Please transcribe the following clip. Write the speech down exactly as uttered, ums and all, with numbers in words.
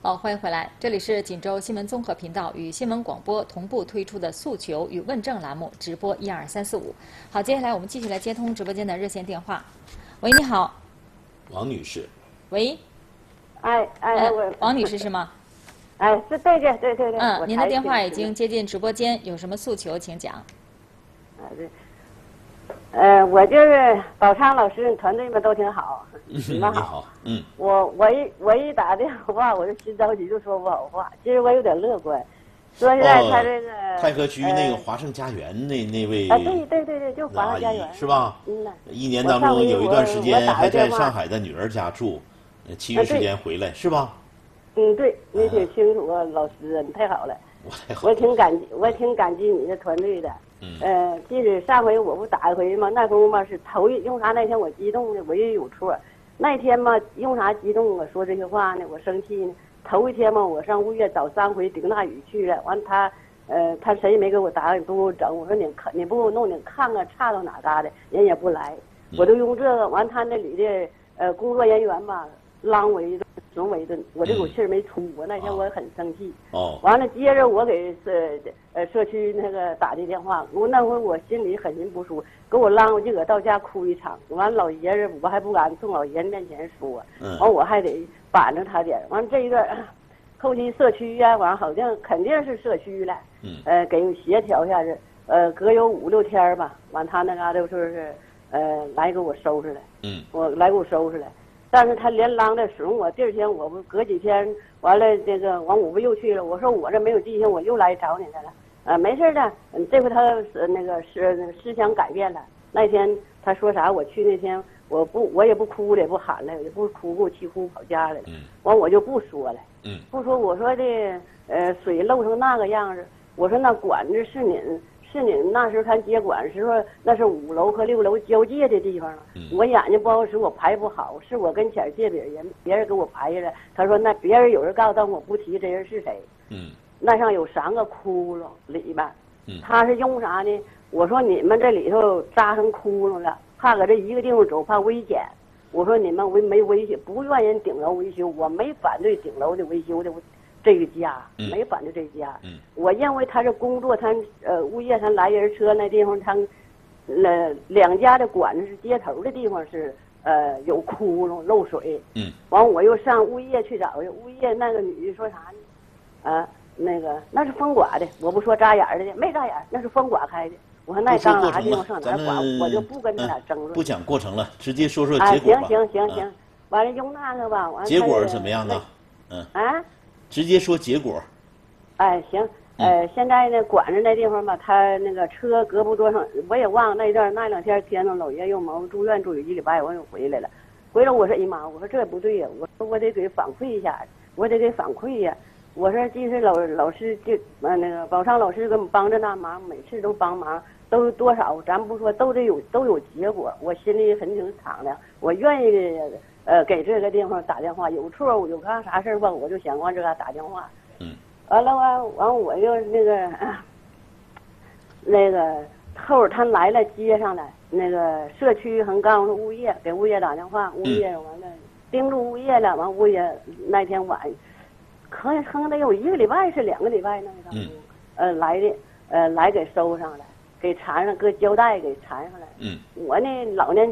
好，欢迎回来，这里是锦州新闻综合频道与新闻广播同步推出的诉求与问政栏目，直播一二三四五。好，接下来我们继续来接通直播间的热线电话。喂，你好， 王女士。 喂， 哎哎，我王女士是吗？ 哎，是对对对对对。 嗯，您的电话已经接进直播间，有什么诉求请讲。 啊对。呃，我就是宝昌老师团队们都挺好，你们好。 你好，嗯。 我我一我一打电话，我就心着急，就说不好话。其实我有点乐观，说实在，他这个太和区那个华盛家园那那位啊，对对对对，就华盛家园是吧？ 嗯呐。 一年当中有一段时间还在上海的女儿家住，其余时间回来是吧？ 嗯，对，你挺清楚啊，老师，你太好了。 我太好。 我挺感激，我挺感激你的团队的。 嗯， 呃，即使上回我不打一回嘛，那功夫嘛是头一用啥那天我激动的，我也有错。那天嘛用啥激动我说这些话呢？我生气呢。头一天嘛，我上物业找三回顶大雨去了，完他呃他谁也没给我打，也不给我整。我说你看你不给我弄，你看看差到哪嘎的，人也不来。我都用这个，完他那里的呃工作人员吧，浪我一顿，损我一顿，我这口气儿没出。我那天我很生气。 哦。 完了，接着我给社呃社区那个打的电话，我那会儿我心里很心不舒服，给我浪，我就搁到家哭一场。完老爷子我还不敢从老爷子面前说， 嗯。 完我还得板着他点。完这一段，后期社区呀、啊，完好像肯定是社区了。 嗯。 呃，给协调一下子，呃，隔有五六天吧，完他那嘎达就是呃来给我收拾来。 嗯。 我来给我收拾来。但是他连啷的损我，第二天我不隔几天完了，这个完我不又去了。我说我这没有记性，我又来找你来了。呃，没事的，这回他呃那个是那个思想改变了。那天他说啥，我去那天我不我也不哭了，也不喊了，也不哭，给我气哭跑家来了。 嗯。 完我就不说了。 嗯。 不说，我说的呃水漏成那个样子，我说那管子是你。是你那时候看接管时候，那是五楼和六楼交界的地方了。 嗯、 我眼睛不好使，我排不好，是我跟前借别人，别人给我排下来。他说那别人有人告诉，但我不提这人是谁。 嗯。 那上有三个窟窿里边， 嗯， 他是用啥呢？我说你们这里头扎成窟窿了，怕搁这一个地方走，怕危险。我说你们危没危险，不愿意顶楼维修，我没反对顶楼的维修的。这个家没反对这家， 嗯， 我认为他这工作，他呃物业他来人车那地方，他呃两家的管子是接头的地方是呃有窟窿漏水， 嗯， 完我又上物业去找去，物业那个女的说啥呢？啊，那个那是风刮的，我不说扎眼的，没扎眼，那是风刮开的。我说那干啥地方上哪刮，我就不跟他俩争论。 不讲过程了，直接说说结果吧。 啊，行行行行，完了用那个吧，完结果怎么样呢？嗯啊。 直接说结果。 哎，行，呃，现在呢，管着那地方吧，他那个车隔不多少，我也忘了那一段那两天天呢，老爷又忙住院住有一礼拜，我又回来了。回来我说，哎妈，我说这不对呀，我说我得给反馈一下，我得给反馈呀。我说即使老老师就呃那个宝昌老师给我们帮着那忙，每次都帮忙，都多少咱不说，都得有都有结果，我心里很挺敞亮，我愿意。呃，给这个地方打电话，有错误有干啥事儿吧，我就想往这嘎打电话。 嗯。 完了完完，我又那个、啊、那个后儿他来了接上来，那个社区还告诉物业，给物业打电话，物业完了盯住物业了，完物业那天晚，可能可能得有一个礼拜是两个礼拜那个。 嗯。 呃，来的呃来给收上来，给缠上搁胶带给缠上来。 嗯。 我呢老年